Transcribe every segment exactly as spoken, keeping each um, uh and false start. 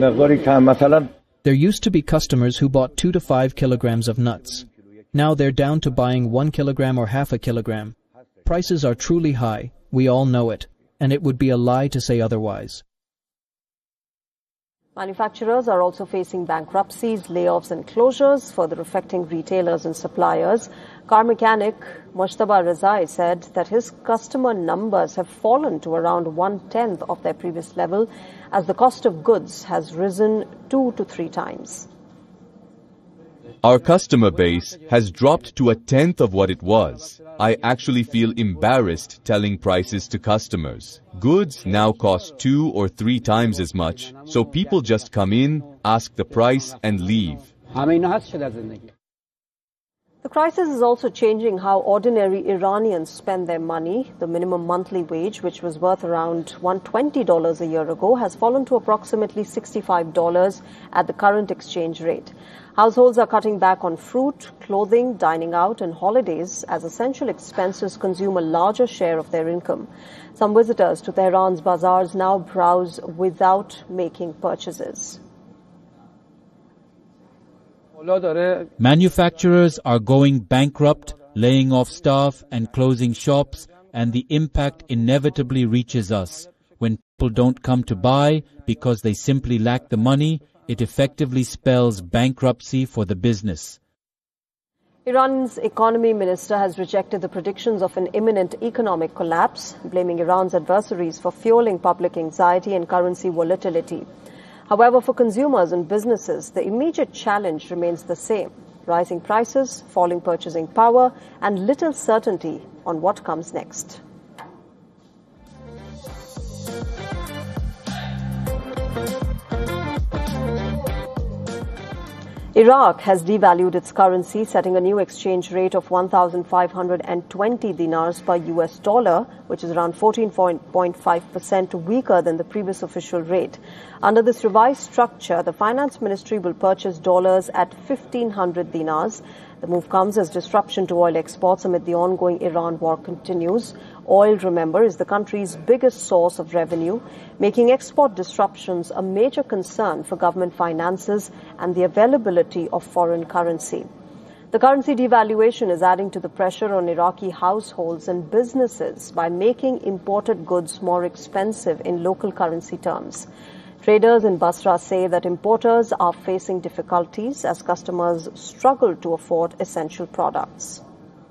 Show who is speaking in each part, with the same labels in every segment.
Speaker 1: There used to be customers who bought two to five kilograms of nuts. Now they're down to buying one kilogram or half a kilogram. Prices are truly high, we all know it, and it would be a lie to say otherwise.
Speaker 2: Manufacturers are also facing bankruptcies, layoffs and closures, further affecting retailers and suppliers. Car mechanic Mujtaba Razai said that his customer numbers have fallen to around one-tenth of their previous level as the cost of goods has risen two to three times.
Speaker 3: Our customer base has dropped to a tenth of what it was. I actually feel embarrassed telling prices to customers. Goods now cost two or three times as much, so people just come in, ask the price and leave.
Speaker 2: The crisis is also changing how ordinary Iranians spend their money. The minimum monthly wage, which was worth around one hundred twenty dollars a year ago, has fallen to approximately sixty-five dollars at the current exchange rate. Households are cutting back on fruit, clothing, dining out and holidays as essential expenses consume a larger share of their income. Some visitors to Tehran's bazaars now browse without making purchases.
Speaker 4: Manufacturers are going bankrupt, laying off staff and closing shops, and the impact inevitably reaches us. When people don't come to buy because they simply lack the money, it effectively spells bankruptcy for the business.
Speaker 2: Iran's economy minister has rejected the predictions of an imminent economic collapse, blaming Iran's adversaries for fueling public anxiety and currency volatility. However, for consumers and businesses, the immediate challenge remains the same: rising prices, falling purchasing power, and little certainty on what comes next. Iraq has devalued its currency, setting a new exchange rate of one thousand five hundred twenty dinars per U S dollar, which is around fourteen point five percent weaker than the previous official rate. Under this revised structure, the finance ministry will purchase dollars at fifteen hundred dinars. The move comes as disruption to oil exports amid the ongoing Iran war continues. Oil, remember, is the country's biggest source of revenue, making export disruptions a major concern for government finances and the availability of foreign currency. The currency devaluation is adding to the pressure on Iraqi households and businesses by making imported goods more expensive in local currency terms. Traders in Basra say that importers are facing difficulties as customers struggle to afford essential products.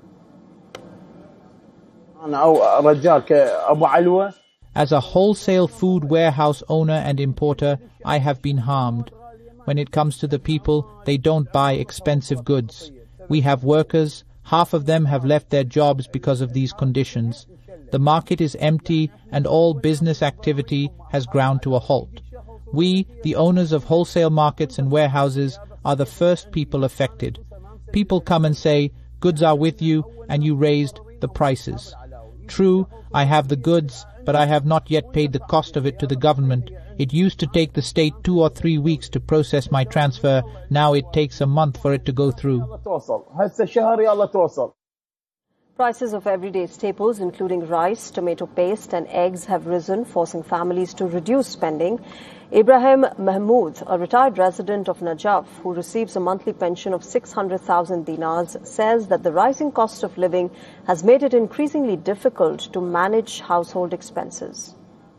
Speaker 5: As a wholesale food warehouse owner and importer, I have been harmed. When it comes to the people, they don't buy expensive goods. We have workers, half of them have left their jobs because of these conditions. The market is empty and all business activity has ground to a halt. We, the owners of wholesale markets and warehouses, are the first people affected. People come and say, goods are with you, and you raised the prices. True, I have the goods, but I have not yet paid the cost of it to the government. It used to take the state two or three weeks to process my transfer. Now it takes a month for it to go through.
Speaker 2: Prices of everyday staples, including rice, tomato paste and eggs, have risen, forcing families to reduce spending. Ibrahim Mahmoud, a retired resident of Najaf who receives a monthly pension of six hundred thousand dinars, says that the rising cost of living has made it increasingly difficult to manage household expenses.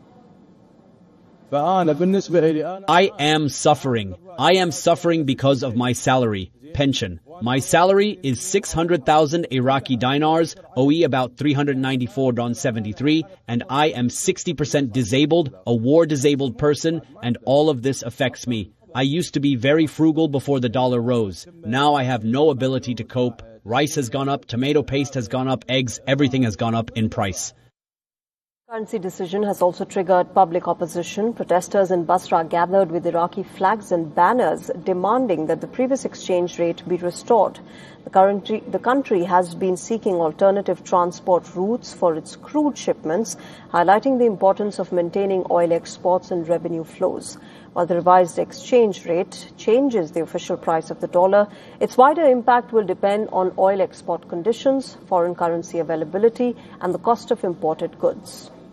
Speaker 6: I am suffering. I am suffering because of my salary, pension. My salary is six hundred thousand Iraqi dinars, O E about three hundred ninety-four point seven three, and I am sixty percent disabled, a war-disabled person, and all of this affects me. I used to be very frugal before the dollar rose. Now I have no ability to cope. Rice has gone up, tomato paste has gone up, eggs, everything has gone up in price.
Speaker 2: Currency decision has also triggered public opposition. Protesters in Basra gathered with Iraqi flags and banners demanding that the previous exchange rate be restored. The country, the country has been seeking alternative transport routes for its crude shipments, highlighting the importance of maintaining oil exports and revenue flows. While the revised exchange rate changes the official price of the dollar, its wider impact will depend on oil export conditions, foreign currency availability, and the cost of imported goods.